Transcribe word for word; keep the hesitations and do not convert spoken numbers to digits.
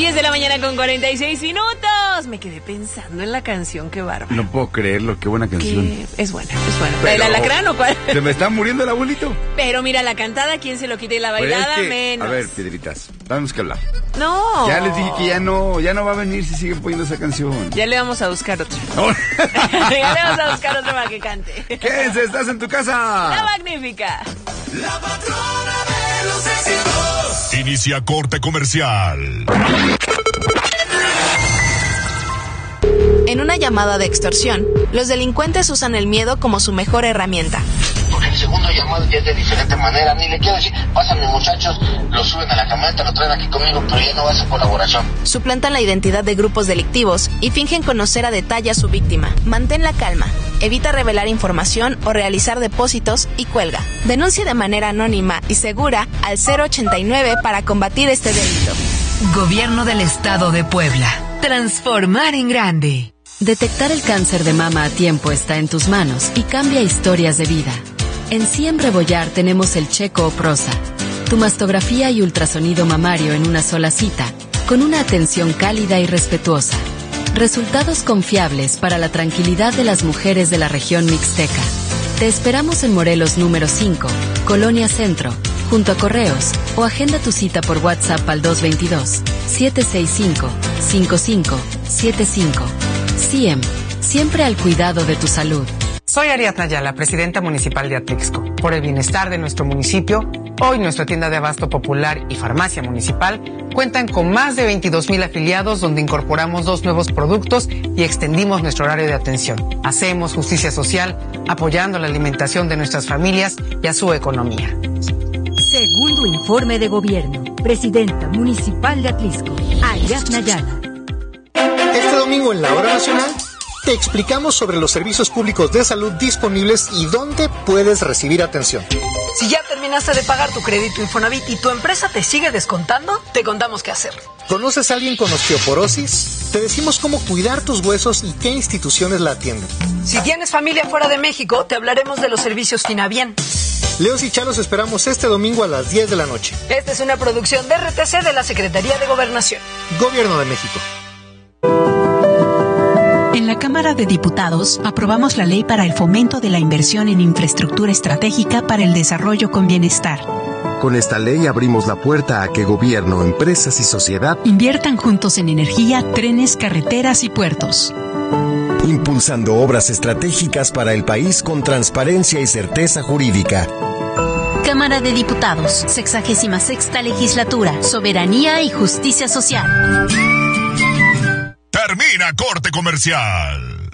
diez de la mañana con cuarenta y seis minutos. Me quedé pensando en la canción, qué bárbaro. No puedo creerlo, qué buena canción. ¿Qué? Es buena, es buena. ¿La del alacrán o cuál? Se me está muriendo el abuelito. Pero mira, la cantada, ¿quién se lo quita y la bailada? Pues es que, menos. A ver, piedritas, tenemos que hablar. No. Ya les dije que ya no, ya no va a venir si siguen poniendo esa canción. Ya le vamos a buscar otra. No. Ya le vamos a buscar otra para que cante. Quédense, estás en tu casa. La magnífica. La patrona de los éxitos. Inicia corte comercial. En una llamada de extorsión, los delincuentes usan el miedo como su mejor herramienta. Porque el segundo llamado ya es de diferente manera. Ni le quiero decir, pásenme muchachos, lo suben a la camioneta, lo traen aquí conmigo, pero ya no va a ser colaboración. Suplantan la identidad de grupos delictivos y fingen conocer a detalle a su víctima. Mantén la calma, evita revelar información o realizar depósitos y cuelga. Denuncia de manera anónima y segura al cero ochenta y nueve para combatir este delito. Gobierno del Estado de Puebla. Transformar en grande. Detectar el cáncer de mama a tiempo está en tus manos y cambia historias de vida. En Siem Rebollar tenemos el Checo o Prosa, tu mastografía y ultrasonido mamario en una sola cita, con una atención cálida y respetuosa. Resultados confiables para la tranquilidad de las mujeres de la región mixteca. Te esperamos en Morelos número cinco, Colonia Centro, junto a Correos, o agenda tu cita por WhatsApp al dos dos dos, siete seis cinco, cinco cinco siete cinco. Siem, siempre al cuidado de tu salud. Soy Ariadna Ayala, presidenta municipal de Atlixco. Por el bienestar de nuestro municipio, hoy nuestra tienda de abasto popular y farmacia municipal cuentan con más de veintidós mil afiliados, donde incorporamos dos nuevos productos y extendimos nuestro horario de atención. Hacemos justicia social apoyando la alimentación de nuestras familias y a su economía. Segundo informe de gobierno. Presidenta municipal de Atlixco, Ariadna Ayala. Este domingo en la Hora Nacional te explicamos sobre los servicios públicos de salud disponibles y dónde puedes recibir atención. Si ya terminaste de pagar tu crédito Infonavit y tu empresa te sigue descontando, te contamos qué hacer. ¿Conoces a alguien con osteoporosis? Te decimos cómo cuidar tus huesos y qué instituciones la atienden. Si tienes familia fuera de México, te hablaremos de los servicios Finabien. Leos y Chalos esperamos este domingo a las diez de la noche. Esta es una producción de R T C de la Secretaría de Gobernación. Gobierno de México. En la Cámara de Diputados aprobamos la ley para el fomento de la inversión en infraestructura estratégica para el desarrollo con bienestar. Con esta ley abrimos la puerta a que gobierno, empresas y sociedad inviertan juntos en energía, trenes, carreteras y puertos. Impulsando obras estratégicas para el país con transparencia y certeza jurídica. Cámara de Diputados, sexagésima sexta legislatura, soberanía y justicia social. Termina corte comercial.